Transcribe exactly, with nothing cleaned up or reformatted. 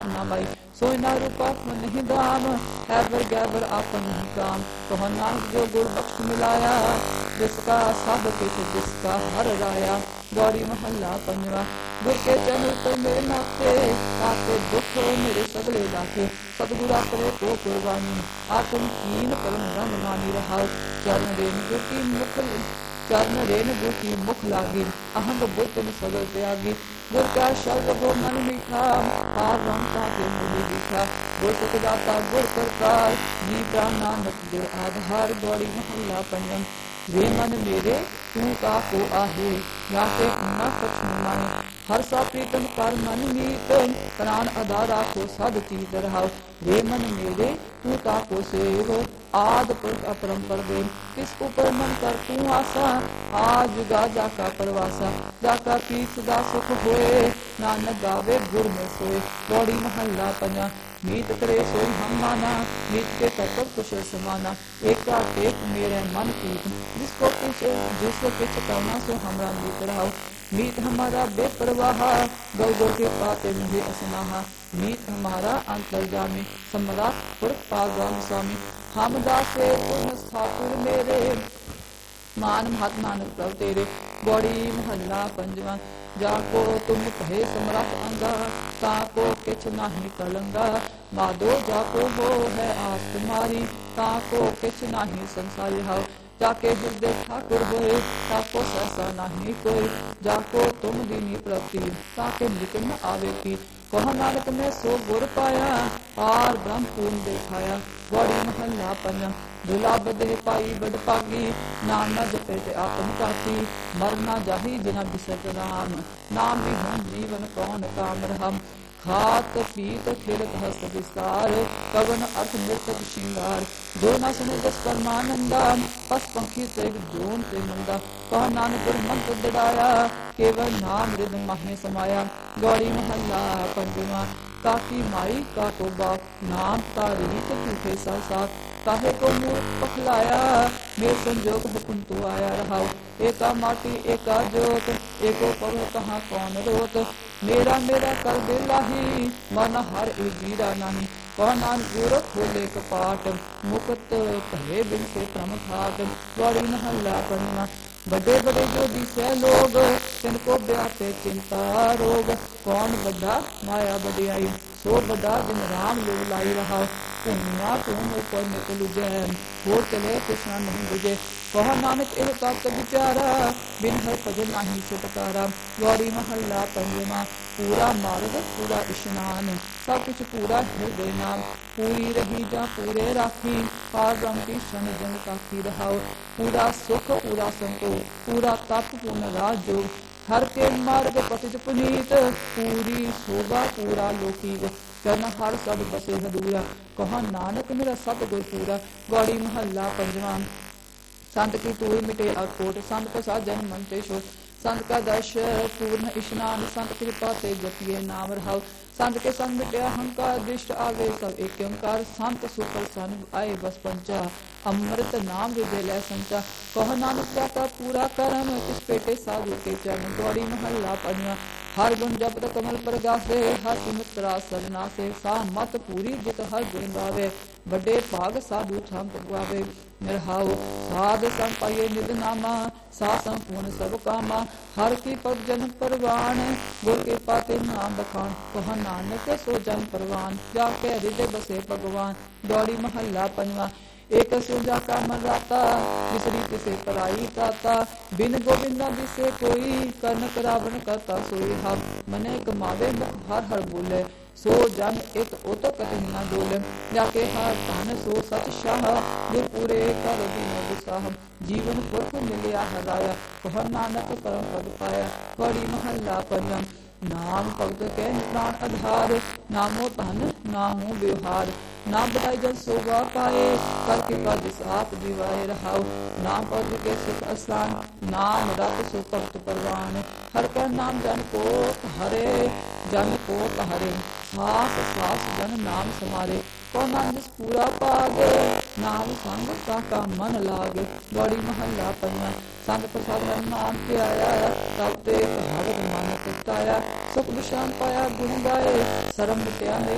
ਨਾ ਮਾਈ। ਸੋਇ ਨਾ ਰੂਪਾ ਨਹੀਂ ਦਾਮ, ਹੈ ਬਰ ਗੈਬਰ ਆਪਨ ਨਹੀਂ ਕਾਮ। ਕਹੋ ਨਾਨਕ ਜੋ ਗੁਰ ਬਖਸ਼ ਮਿਲਾਇਆ, ਜਿਸਕਾ ਸਭ ਕਿਛ ਜਿਸਕਾ ਹਰ ਰਾਇਆ। ਗੌੜੀ ਮਹੱਲਾ ਪੰਜਵਾ। ਗੁਰ ਕੇ ਚਰਨ ਉਤਰ ਮੇਰੇ ਨਾਤੇ, ਆਪੇ ਦੁੱਖ ਮੇਰੇ ਸਗਲੇ ਲਾਤੇ। ਸਤਿਗੁਰ ਆਪਣੇ ਕੋ ਕੁਰਬਾਨੀ, ਆਤਮ ਹੀਨ ਕਰਮ ਰੰਗ ਮਾਨੀ ਰਹਾਉ। ਚਰਨ ਰੇਨ ਗੁਰ ਕੀ ਮੁਖ ਚਰਨ ਰੇਨ ਗੁਰ ਕੀ ਮੁਖ ਲਾਗੀ, ਅਹੰਗ ਬੁੱਧ ਸਗਲ त्यागी। गुर का शब्द गो मन मीठा, पार रमता के मुझे दिखा। गुर सुख दाता गुर करतार, जी प्राण नानक दे आधार। गौड़ी महला पंचम। वे मन मेरे तू का को आहे, जाके न कछु माने। हर सा प्रीतम कर मन मीत, प्राण आधारा को सद चीत रहाओ। वे मन मेरे तू का को सेव, आद पुरख अपरंपर देव। किस ऊपर मन कर तू आसा, आज जुगा जाका परवासा। जाका की सदा सुख होए, नानक गावे गुर में सोए। गौड़ी महला पंजा। मीत करे सोई हम माना, मीत के तत्व कुशल समाना। एका टेक मेरे मन प्रीत, जिसको कुछ जिसको कुछ करना सो हमरा मीत रहाओ। मीत हमारा बेपरवाह, गौ गौ के पाते मुझे असनाहा। मीत हमारा अंतर्जामी, सम्राट पुरख पागवान स्वामी। हम दासे पूर्ण ठाकुर मेरे, मान महत नानक प्रभ तेरे। गौड़ी महला पंजवा। जाको तुम कहे समरथ अंगा, ताको किछ नाही कलंगा। माधो जाको हो है आस तुम्हारी, ताको किछ नाही संसारी हाओ। जाके हृदय ठाकुर होए, ताको सहसा नाही कोई। जाको तुम दीनी प्रति, ताके मृत न आवे की। कहो नानक में सो गुर पाया, पार ब्रह्म पूर्ण दिखाया। गौड़ी महला पंचम। दुर्लभ देह पाई बड़ पागी, नाम न जपे ते आपन पाती। मरना जाही बिना बिसरत राम, नाम बिहुन जीवन कौन काम रहम। खात पीत खेलत हस्त विस्तार, कवन अर्थ मृतक श्रृंगार। जो न सुने जस परमानंदा, पस पंखी तेग जोन ते मंदा। कह नानक गुर मंत्र दृढ़ाया, केवल नाम हृदय माहे समाया। गौड़ी महला पंचमा। काकी माई काको बाप, नाम तारीख झूठे सा साथ। काहे को मुँह पखलाया, मेरे संजोग हुकुम तू आया रहाओ। एका माटी एका जोत, एको पव कहाँ कौन रोत। मेरा मेरा कर दे लाही, मन हर एक जीरा नहीं। कह नानक गुर खोले कपाट, मुक्त कहे बिन से भ्रम घाट। गौड़ी महला पंचमा। बड़े बड़े जो दिसे लोग, तिनको ब्याते चिंता रोग। कौन बड़ा माया बड़ियाई, सो बड़ा दिन राम लो लाई रहा। पुण्या तुम ऊपर निकल जैन, हो चले कृष्णा नहीं बुझे। कह नानक एह तत्त विचारा, बिन हर भजन नहीं छुटकारा। गौड़ी महला पंचमा। पूरा मार्ग पूरा स्नान, सब कुछ पूरा हृदय नाम। पूरी रही जा पूरे राखी, पार ब्रह्म की शन जन काखी रहाओ। पूरा सुख पूरा संतोष, पूरा तप पूर्ण राज योग। हर के मार्ग पतित पुनीत, पूरी शोभा पूरा लोकीत। चरण हर सब बसे हदूरा, कहा नानक मेरा सतगुर पूरा। गौड़ी महला पंचवा। संत की तूई मिटे अकोट, संत प्रसाद जन मन ते छोट। संत का दर्श पूर्ण स्नान, संत कृपा ते जपिए नाम रहाओ। संत के संग मिटे अहंकार, दृष्ट आवे सब एक ओंकार। संत सुपर सन आए बस पंचा, अमृत नाम हृदय लै संचा। कह नानक जाता पूरा करम, किस पेटे साधु के चरण। गौड़ी महला पंचवा। हर गुण जपत कमल पर गासे, हर सिमत त्रास सरनासे। सा मत पूरी जित हर गुण गावे, बड़े भाग साधु छम पगवावे। निरहाओ साध संग पाइये निध नामा, सा संपूर्ण सब कामा। हर की पग जन परवान, गुर के पाते नाम बखान। कह नानक सो जन परवान, जाके हृदय बसे भगवान। गौड़ी महला पंचवा। एक सुजा का मन राता, बिसरी तिसे पराई ताता। बिन गोविंदा बिसे कोई, कनक रावण करता सोई हम। मने कमावे मुख हर हर बोले, सो जन एक उत कतहि न डोले। जाके हर धन सो सच शाह, जो पूरे कर दिन विसाह। जीवन पुरख मिलिया हराया, कह नानक परम पद पाया। गौड़ी महला पंचम। नाम भगत के प्राण आधार, नामो धन नामो व्यवहार। नाम बढ़ाई जन शोभा पाए, कर कृपा जिस आप जीवाए रहाओ। नाम पद के सुख स्थान, नाम रत सो भक्त परवान। हर कर नाम जन को हरे, जन को हरे। श्वास श्वास जन नाम समारे, को नाम जिस पूरा पागे। नाम संग का मन लागे। गौड़ी महला पंचवा। संग प्रसाद नाम के आया, तब ते भगत मन तृप्ताया। सुख विश्राम पाया गुण गाए, सरम मिटया